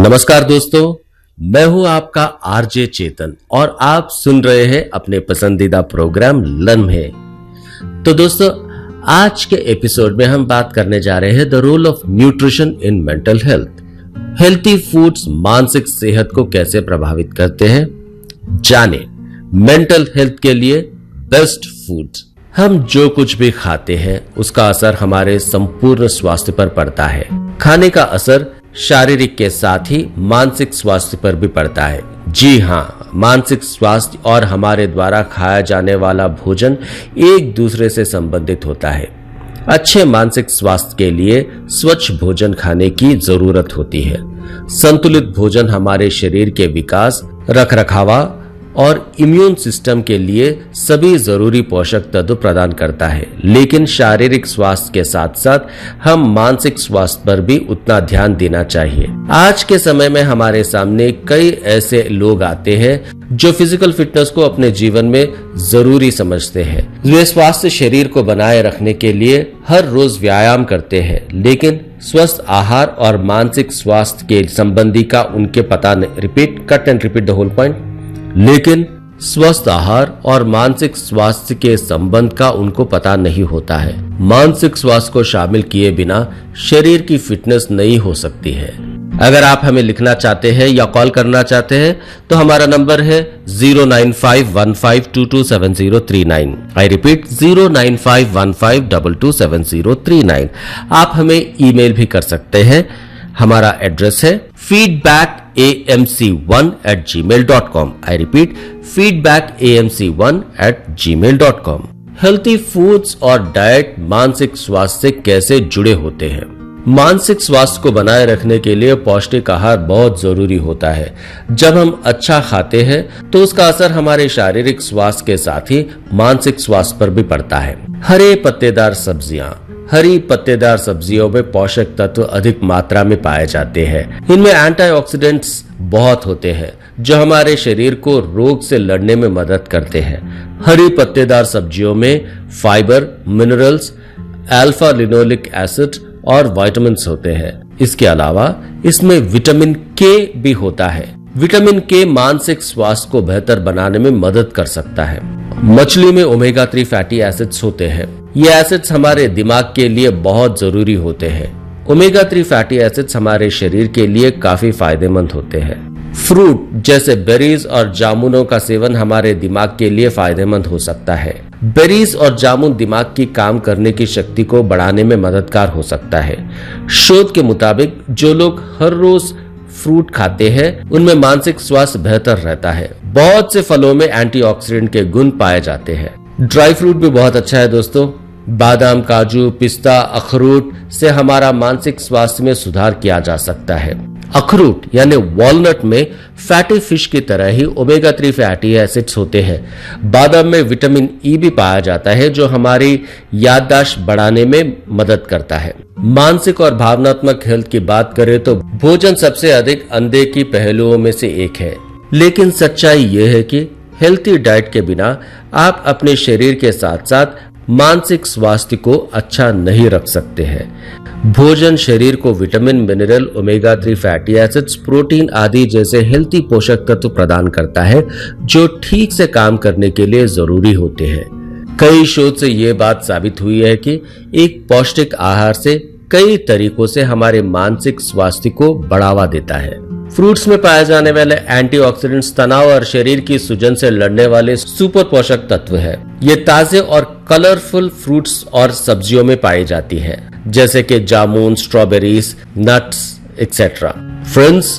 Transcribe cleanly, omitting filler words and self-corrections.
नमस्कार दोस्तों, मैं हूं आपका आरजे चेतन और आप सुन रहे हैं अपने पसंदीदा प्रोग्राम लम्हे। तो दोस्तों, आज के एपिसोड में हम बात करने जा रहे हैं the role of nutrition in mental health. Healthy foods मानसिक सेहत को कैसे प्रभावित करते हैं, जाने मेंटल हेल्थ के लिए बेस्ट फूड्स। हम जो कुछ भी खाते हैं उसका असर हमारे संपूर्ण स्वास्थ्य पर पड़ता है। खाने का असर शारीरिक के साथ ही मानसिक स्वास्थ्य पर भी पड़ता है। जी हाँ, मानसिक स्वास्थ्य और हमारे द्वारा खाया जाने वाला भोजन एक दूसरे से संबंधित होता है। अच्छे मानसिक स्वास्थ्य के लिए स्वच्छ भोजन खाने की जरूरत होती है। संतुलित भोजन हमारे शरीर के विकास, रखरखाव और इम्यून सिस्टम के लिए सभी जरूरी पोषक तत्व प्रदान करता है, लेकिन शारीरिक स्वास्थ्य के साथ साथ हम मानसिक स्वास्थ्य पर भी उतना ध्यान देना चाहिए। आज के समय में हमारे सामने कई ऐसे लोग आते हैं जो फिजिकल फिटनेस को अपने जीवन में जरूरी समझते हैं। वे स्वस्थ शरीर को बनाए रखने के लिए हर रोज व्यायाम करते हैं, लेकिन स्वस्थ आहार और मानसिक स्वास्थ्य के संबंधी का उनके पता नहीं। लेकिन स्वस्थ आहार और मानसिक स्वास्थ्य के संबंध का उनको पता नहीं होता है। मानसिक स्वास्थ्य को शामिल किए बिना शरीर की फिटनेस नहीं हो सकती है। अगर आप हमें लिखना चाहते हैं या कॉल करना चाहते हैं तो हमारा नंबर है 09515227039। I repeat 09515227039। आप हमें ईमेल भी कर सकते हैं। हमारा एड्रेस है feedbackamc1@gmail.com। I repeat feedbackamc1@gmail.com। Healthy foods और डाइट मानसिक स्वास्थ्य से कैसे जुड़े होते हैं? मानसिक स्वास्थ्य को बनाए रखने के लिए पौष्टिक आहार बहुत जरूरी होता है। जब हम अच्छा खाते हैं तो उसका असर हमारे शारीरिक स्वास्थ्य के साथ ही मानसिक स्वास्थ्य पर भी पड़ता है। हरी पत्तेदार सब्जियों में पोषक तत्व अधिक मात्रा में पाए जाते हैं। इनमें एंटीऑक्सीडेंट्स बहुत होते हैं जो हमारे शरीर को रोग से लड़ने में मदद करते हैं। हरी पत्तेदार सब्जियों में fibre, minerals, alpha linoleic acid और विटामिन होते हैं। इसके अलावा इसमें विटामिन के भी होता है। विटामिन के मानसिक स्वास्थ्य को बेहतर बनाने में मदद कर सकता है। मछली में ओमेगा 3 फैटी एसिड्स होते हैं। ये एसिड्स हमारे दिमाग के लिए बहुत जरूरी होते हैं। ओमेगा 3 फैटी एसिड्स हमारे शरीर के लिए काफी फायदेमंद होते हैं। फ्रूट जैसे बेरीज और जामुनों का सेवन हमारे दिमाग के लिए फायदेमंद हो सकता है। बेरीज और जामुन दिमाग की काम करने की शक्ति को बढ़ाने में मददगार हो सकता है। शोध के मुताबिक जो लोग हर रोज फ्रूट खाते हैं उनमें मानसिक स्वास्थ्य बेहतर रहता है। बहुत से फलों में एंटीऑक्सीडेंट के गुण पाए जाते हैं। ड्राई फ्रूट भी बहुत अच्छा है दोस्तों। बादाम, काजू, पिस्ता, अखरोट से हमारा मानसिक स्वास्थ्य में सुधार किया जा सकता है। अखरोट यानी वॉलनट में फैटी फिश की तरह ही ओमेगा 3 फैटी एसिड्स होते हैं। बादाम में विटामिन ई भी पाया जाता है जो हमारी याददाश्त बढ़ाने में मदद करता है। मानसिक और भावनात्मक हेल्थ की बात करें तो भोजन सबसे अधिक अनदेखी पहलुओं में से एक है, लेकिन सच्चाई यह है कि हेल्थी डाइट के बिना आप अपने शरीर के साथ साथ मानसिक स्वास्थ्य को अच्छा नहीं रख सकते हैं। भोजन शरीर को vitamin, mineral, omega 3 fatty acids, protein आदि जैसे हेल्थी पोषक तत्व प्रदान करता है जो ठीक से काम करने के लिए जरूरी होते हैं। कई शोध से यह बात साबित हुई है कि एक पौष्टिक आहार से कई तरीकों से हमारे मानसिक स्वास्थ्य को बढ़ावा देता है। फ्रूट्स में पाए जाने वाले एंटीऑक्सीडेंट्स तनाव और शरीर की सूजन से लड़ने वाले सुपर पोषक तत्व है। ये ताजे और कलरफुल फ्रूट्स और सब्जियों में पाई जाती है, जैसे कि जामुन, स्ट्रॉबेरीज, नट्स एक्सेट्रा। फ्रेंड्स,